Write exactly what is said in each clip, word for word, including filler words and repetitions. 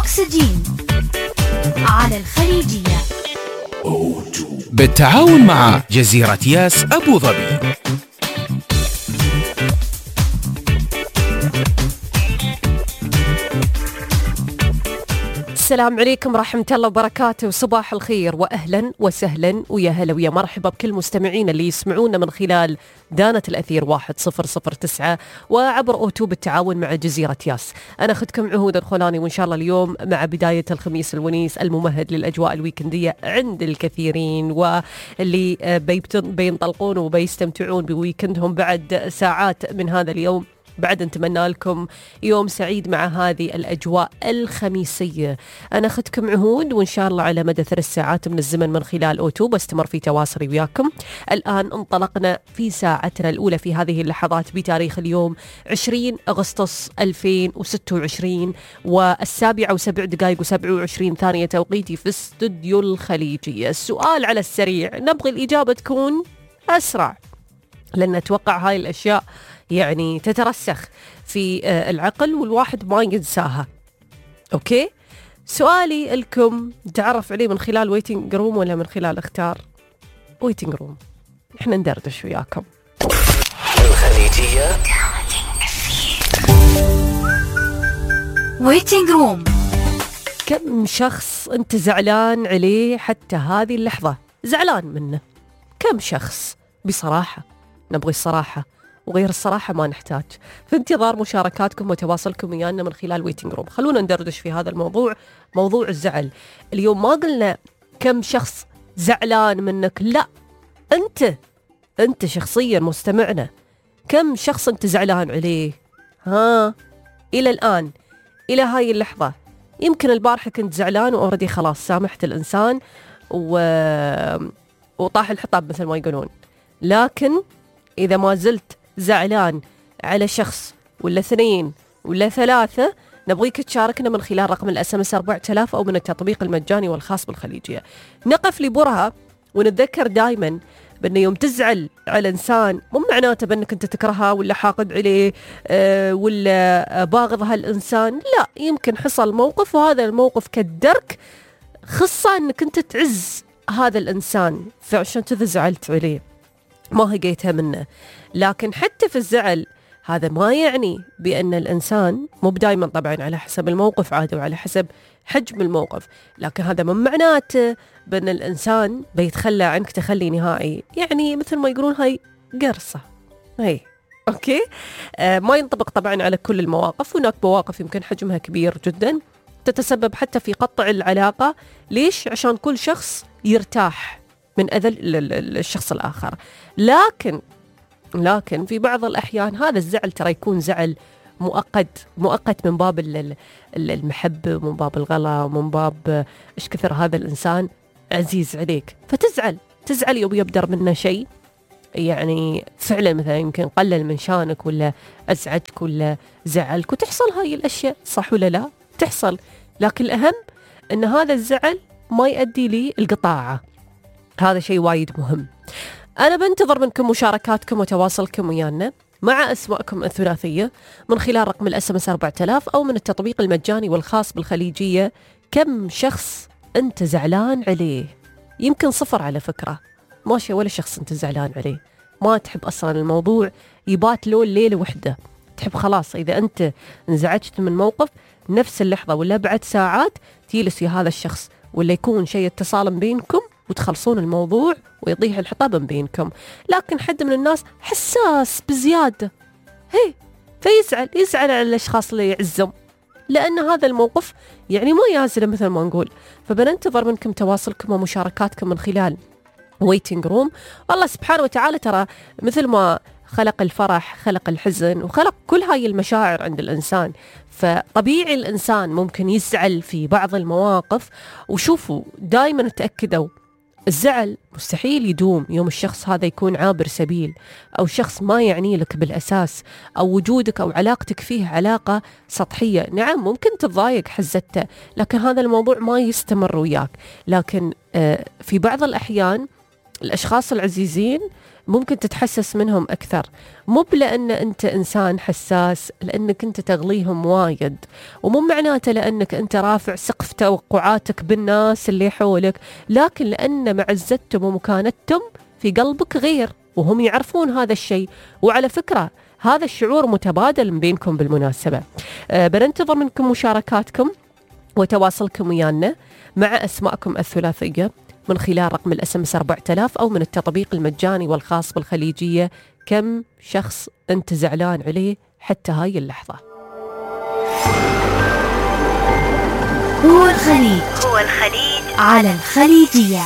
أكسجين على الخليجية بالتعاون مع جزيرة ياس أبو ظبي. السلام عليكم ورحمة الله وبركاته، وصباح الخير وأهلا وسهلا ويا هلا ويا مرحبا بكل مستمعين اللي يسمعونا من خلال دانة الأثير واحد صفر صفر تسعة وعبر أوتو بالتعاون مع جزيرة ياس. أنا أخذكم عهود الخولاني، وإن شاء الله اليوم مع بداية الخميس الونيس الممهد للأجواء الويكندية عند الكثيرين، واللي بينطلقون وبيستمتعون بويكندهم بعد ساعات من هذا اليوم. بعد نتمنى لكم يوم سعيد مع هذه الأجواء الخميسية. أنا أخذكم عهود، وإن شاء الله على مدى ثلاث ساعات من الزمن من خلال أوتو بستمر في تواصلي وياكم. الآن انطلقنا في ساعتنا الأولى في هذه اللحظات بتاريخ اليوم عشرين أغسطس ألفين وستة وعشرين والسابعة وسبع دقائق وسبع وعشرين ثانية توقيتي في استوديو الخليجية. السؤال على السريع، نبغي الإجابة تكون أسرع، لأن أتوقع هاي الأشياء يعني تترسخ في العقل والواحد ما ينساها. أوكي، سؤالي لكم تعرف عليه من خلال ويتنج روم ولا من خلال اختار ويتنج روم؟ إحنا ندردش وياكم. الخليجية ويتنج روم. كم شخص أنت زعلان عليه حتى هذه اللحظة؟ زعلان منه كم شخص؟ بصراحة نبغي الصراحة، وغير الصراحة ما نحتاج. في انتظار مشاركاتكم وتواصلكم ويانا من خلال ويتنج روم. خلونا ندردش في هذا الموضوع، موضوع الزعل. اليوم ما قلنا كم شخص زعلان منك، لا، أنت أنت شخصيا مستمعنا كم شخص أنت زعلان عليه؟ ها، إلى الآن، إلى هاي اللحظة. يمكن البارحة كنت زعلان وأوردي خلاص سامحت الإنسان و... وطاح الحطاب مثل ما يقولون، لكن إذا ما زلت زعلان على شخص ولا اثنين ولا ثلاثة، نبغيك تشاركنا من خلال رقم الاس ام اس أربعة آلاف أو من التطبيق المجاني والخاص بالخليجية. نقف لبرهة ونتذكر دائما بأن يوم تزعل على إنسان مو معناته بأنك أنت تكرهها ولا حاقد عليه أه ولا باغض هالإنسان، لا، يمكن حصل موقف وهذا الموقف كدرك خصة أنك أنت تعز هذا الإنسان، فعشان كذا زعلت عليه ما هقيتها منه. لكن حتى في الزعل هذا ما يعني بأن الإنسان، مو دائما طبعا على حسب الموقف عادة وعلى حسب حجم الموقف، لكن هذا ما معناته بأن الإنسان بيتخلى عنك تخلي نهائي. يعني مثل ما يقولون هاي قرصة هاي. أوكي، آه ما ينطبق طبعا على كل المواقف. هناك مواقف يمكن حجمها كبير جدا تتسبب حتى في قطع العلاقة. ليش؟ عشان كل شخص يرتاح من أذى الشخص الآخر. لكن لكن في بعض الأحيان هذا الزعل ترى يكون زعل مؤقت مؤقت من باب المحبة، من باب الغلا، ومن باب إيش كثر هذا الإنسان عزيز عليك، فتزعل تزعل يوم يبدر منه شيء يعني فعلا مثلا يمكن قلل من شانك ولا أزعجك ولا زعلك، وتحصل هاي الأشياء، صح ولا لا؟ تحصل. لكن الأهم أن هذا الزعل ما يؤدي لي القطاعة. هذا شيء وايد مهم. أنا بنتظر منكم مشاركاتكم وتواصلكم ويانا مع أسماءكم الثلاثية من خلال رقم الاس ام اس أربعة آلاف أو من التطبيق المجاني والخاص بالخليجية. كم شخص أنت زعلان عليه؟ يمكن صفر على فكرة، ماشي ولا شخص أنت زعلان عليه. ما تحب أصلا الموضوع يبات له ليلة وحدة، تحب خلاص إذا أنت انزعجت من موقف نفس اللحظة ولا بعد ساعات تجلس يا هذا الشخص، ولا يكون شيء اتصال بينكم وتخلصون الموضوع ويطيح الحطاب بينكم. لكن حد من الناس حساس بزيادة، هي فيزعل يزعل على الأشخاص اللي يعزهم، لأن هذا الموقف يعني ما يازله مثل ما نقول. فبننتظر منكم تواصلكم ومشاركاتكم من خلال ويتنج روم. الله سبحانه وتعالى ترى مثل ما خلق الفرح خلق الحزن وخلق كل هاي المشاعر عند الإنسان، فطبيعي الإنسان ممكن يزعل في بعض المواقف. وشوفوا دائما تأكدوا الزعل مستحيل يدوم. يوم الشخص هذا يكون عابر سبيل أو شخص ما يعني لك بالأساس، أو وجودك أو علاقتك فيه علاقة سطحية، نعم ممكن تضايق حزته، لكن هذا الموضوع ما يستمر وياك. لكن في بعض الأحيان الأشخاص العزيزين ممكن تتحسس منهم أكثر، مو لأن أنت إنسان حساس لأنك أنت تغليهم وايد، ومو معناته لأنك أنت رافع سقف توقعاتك بالناس اللي حولك، لكن لأن معزتهم ومكانتهم في قلبك غير، وهم يعرفون هذا الشيء. وعلى فكرة هذا الشعور متبادل من بينكم بالمناسبة. أه بننتظر منكم مشاركاتكم وتواصلكم ويانا مع أسماءكم الثلاثية من خلال رقم الاس ام اس أربعة آلاف أو من التطبيق المجاني والخاص بالخليجية. كم شخص أنت زعلان عليه حتى هاي اللحظة؟ هو الخليج هو الخليج على الخليجية.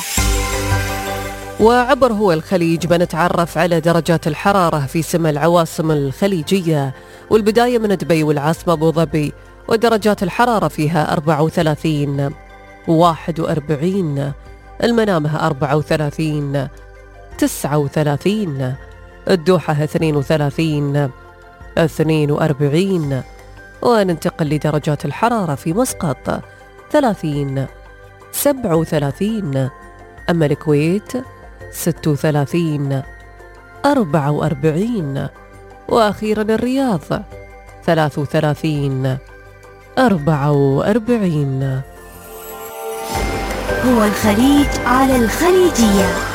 وعبر هو الخليج بنتعرف على درجات الحرارة في سمى العواصم الخليجية، والبداية من دبي والعاصمة أبو ظبي، ودرجات الحرارة فيها أربعة وثلاثين، واحد وأربعين، المنامة أربعة وثلاثين، تسعة وثلاثين، الدوحة اثنين وثلاثين، اثنين وأربعين. وننتقل لدرجات الحرارة في مسقط ثلاثين، سبعة وثلاثين، أما الكويت ستة وثلاثين، أربعة وأربعين، وأخيرا الرياض ثلاثة وثلاثين، أربعة وأربعين. هو الخليج على الخليجية.